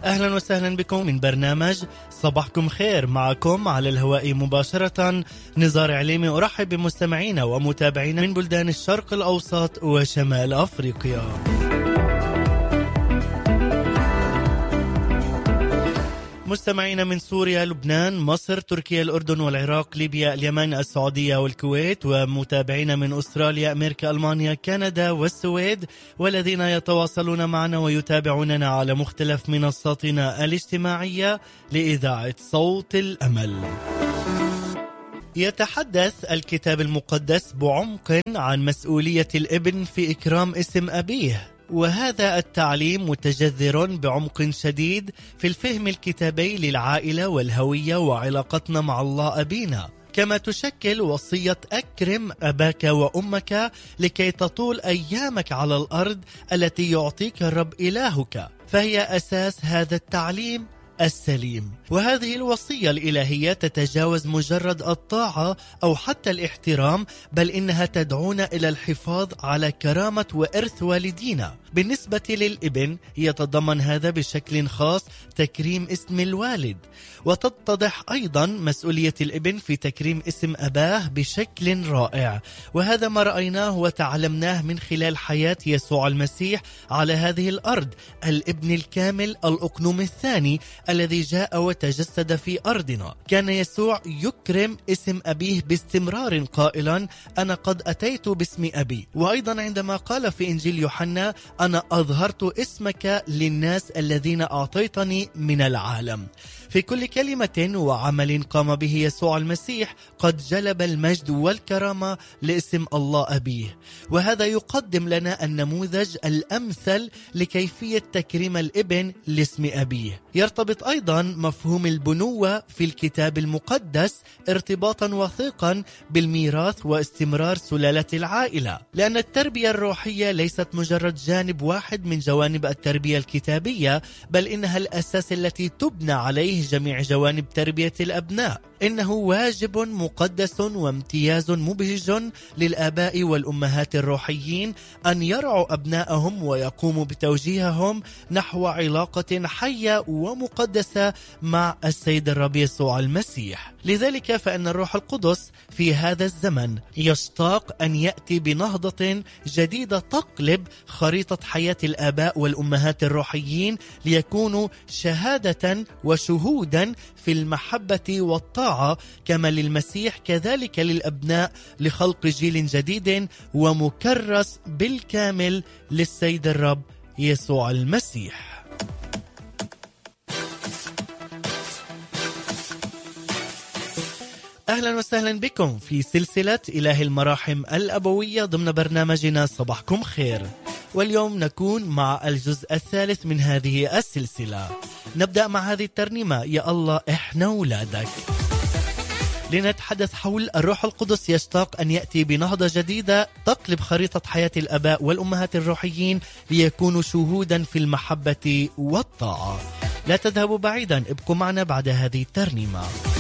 أهلا وسهلا بكم من برنامج صباحكم خير. معكم على الهواء مباشرة نزار عليمي. أرحب بمستمعينا ومتابعينا من بلدان الشرق الأوسط وشمال أفريقيا. مستمعينا من سوريا، لبنان، مصر، تركيا، الأردن والعراق، ليبيا، اليمن، السعودية والكويت، ومتابعينا من أستراليا، أمريكا، ألمانيا، كندا والسويد، والذين يتواصلون معنا ويتابعوننا على مختلف منصاتنا الاجتماعية لإذاعة صوت الأمل. يتحدث الكتاب المقدس بعمق عن مسؤولية الابن في إكرام اسم أبيه، وهذا التعليم متجذر بعمق شديد في الفهم الكتابي للعائلة والهوية وعلاقتنا مع الله أبينا، كما تشكل وصية أكرم أباك وأمك لكي تطول أيامك على الأرض التي يعطيك الرب إلهك، فهي أساس هذا التعليم السليم. وهذه الوصية الإلهية تتجاوز مجرد الطاعة أو حتى الاحترام، بل إنها تدعونا إلى الحفاظ على كرامة وإرث والدينا. بالنسبة للابن يتضمن هذا بشكل خاص تكريم اسم الوالد، وتتضح أيضا مسؤولية الابن في تكريم اسم أباه بشكل رائع، وهذا ما رأيناه وتعلمناه من خلال حياة يسوع المسيح على هذه الأرض، الابن الكامل الأقنوم الثاني الذي جاء وتجسد في أرضنا. كان يسوع يكرم اسم أبيه باستمرار قائلا: أنا قد أتيت باسم أبي. وأيضا عندما قال في إنجيل يوحنا: أنا أظهرت اسمك للناس الذين أعطيتني من العالم. في كل كلمة وعمل قام به يسوع المسيح قد جلب المجد والكرامة لاسم الله أبيه، وهذا يقدم لنا النموذج الأمثل لكيفية تكريم الابن لاسم أبيه. يرتبط أيضا مفهوم البنوة في الكتاب المقدس ارتباطا وثيقا بالميراث واستمرار سلالة العائلة، لأن التربية الروحية ليست مجرد جانب واحد من جوانب التربية الكتابية، بل إنها الأساس التي تبنى عليه جميع جوانب تربية الأبناء. إنه واجب مقدس وامتياز مبهج للآباء والأمهات الروحيين أن يرعوا أبنائهم ويقوموا بتوجيههم نحو علاقة حية ومقدسة مع السيد الرب يسوع المسيح. لذلك فإن الروح القدس في هذا الزمن يشتاق أن يأتي بنهضة جديدة تقلب خريطة حياة الآباء والأمهات الروحيين ليكونوا شهادة وشهودا في المحبة والطاعة كما للمسيح كذلك للأبناء، لخلق جيل جديد ومكرس بالكامل للسيد الرب يسوع المسيح. أهلا وسهلا بكم في سلسلة إله المراحم الأبوية ضمن برنامجنا صباحكم خير، واليوم نكون مع الجزء الثالث من هذه السلسلة. نبدأ مع هذه الترنيمة: يا الله إحنا أولادك، لنتحدث حول الروح القدس يشتاق أن يأتي بنهضة جديدة تقلب خريطة حياة الآباء والأمهات الروحيين ليكونوا شهودا في المحبة والطاعة. لا تذهبوا بعيدا، ابقوا معنا بعد هذه الترنيمة.